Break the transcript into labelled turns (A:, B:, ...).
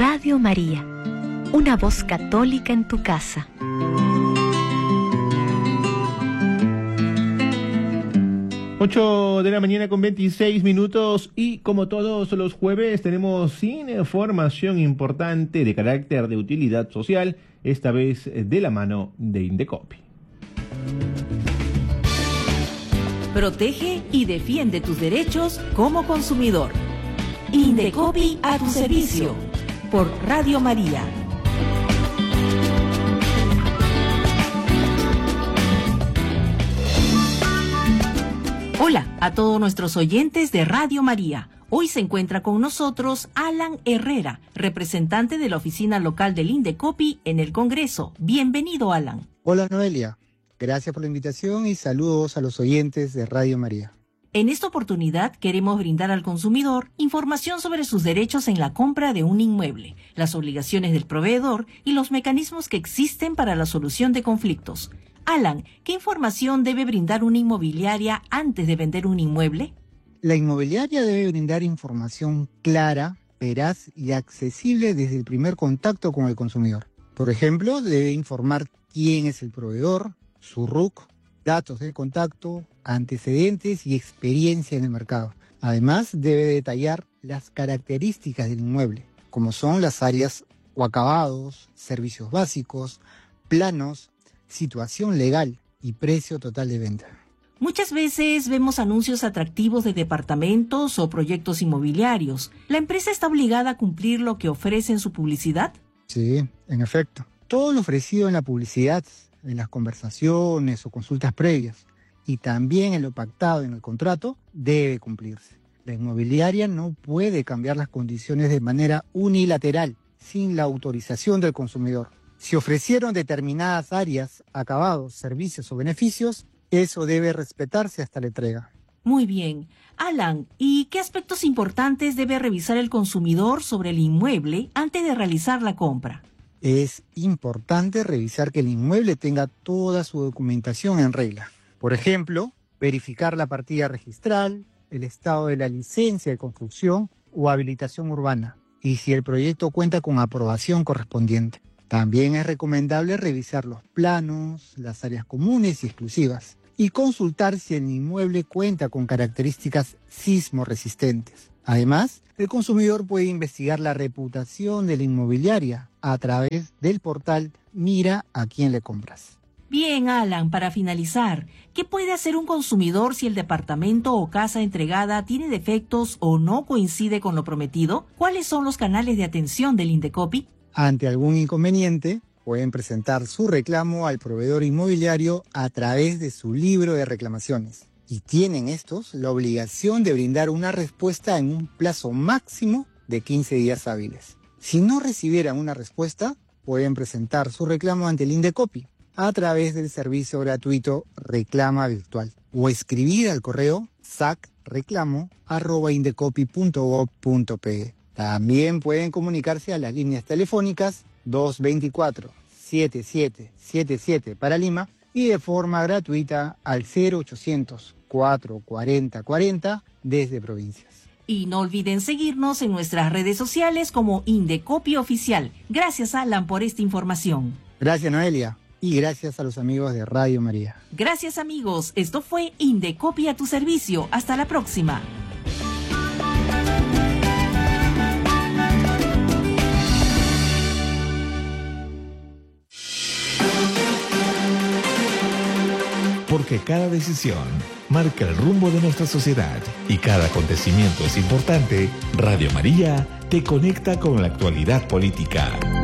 A: Radio María, una voz católica en tu casa.
B: Ocho de la mañana con 26 minutos y como todos los jueves tenemos información importante de carácter de utilidad social, esta vez de la mano de Indecopi.
C: Protege y defiende tus derechos como consumidor. Indecopi a tu servicio, por Radio María. Hola a todos nuestros oyentes de Radio María. Hoy se encuentra con nosotros Alan Herrera, representante de la oficina local del Indecopi en el Congreso. Bienvenido, Alan.
D: Hola, Noelia. Gracias por la invitación y saludos a los oyentes de Radio María.
C: En esta oportunidad queremos brindar al consumidor información sobre sus derechos en la compra de un inmueble, las obligaciones del proveedor y los mecanismos que existen para la solución de conflictos. Alan, ¿qué información debe brindar una inmobiliaria antes de vender un inmueble?
D: La inmobiliaria debe brindar información clara, veraz y accesible desde el primer contacto con el consumidor. Por ejemplo, debe informar quién es el proveedor, su RUC, datos de contacto, antecedentes y experiencia en el mercado. Además, debe detallar las características del inmueble, como son las áreas o acabados, servicios básicos, planos, situación legal y precio total de venta.
C: Muchas veces vemos anuncios atractivos de departamentos o proyectos inmobiliarios. ¿La empresa está obligada a cumplir lo que ofrece en su publicidad?
D: Sí, en efecto. Todo lo ofrecido en la publicidad, en las conversaciones o consultas previas, y también en lo pactado en el contrato, debe cumplirse. La inmobiliaria no puede cambiar las condiciones de manera unilateral, sin la autorización del consumidor. Si ofrecieron determinadas áreas, acabados, servicios o beneficios, eso debe respetarse hasta la entrega.
C: Muy bien. Alan, ¿y qué aspectos importantes debe revisar el consumidor sobre el inmueble antes de realizar la compra?
D: Es importante revisar que el inmueble tenga toda su documentación en regla. Por ejemplo, verificar la partida registral, el estado de la licencia de construcción o habilitación urbana, y si el proyecto cuenta con aprobación correspondiente. También es recomendable revisar los planos, las áreas comunes y exclusivas, y consultar si el inmueble cuenta con características sismoresistentes. Además, el consumidor puede investigar la reputación de la inmobiliaria a través del portal Mira a quién le compras.
C: Bien, Alan, para finalizar, ¿qué puede hacer un consumidor si el departamento o casa entregada tiene defectos o no coincide con lo prometido? ¿Cuáles son los canales de atención del Indecopi?
D: Ante algún inconveniente, pueden presentar su reclamo al proveedor inmobiliario a través de su libro de reclamaciones. Y tienen estos la obligación de brindar una respuesta en un plazo máximo de 15 días hábiles. Si no recibieran una respuesta, pueden presentar su reclamo ante el Indecopi a través del servicio gratuito Reclama Virtual o escribir al correo sacreclamo@indecopi.gov.pe. También pueden comunicarse a las líneas telefónicas 224-7777 para Lima y de forma gratuita al 0800-440-40 desde provincias.
C: Y no olviden seguirnos en nuestras redes sociales como Indecopi Oficial. Gracias, Alan, por esta información.
D: Gracias, Noelia. Y gracias a los amigos de Radio María.
C: Gracias, amigos. Esto fue Indecopi a tu servicio. Hasta la próxima.
E: Porque cada decisión marca el rumbo de nuestra sociedad y cada acontecimiento es importante, Radio María te conecta con la actualidad política.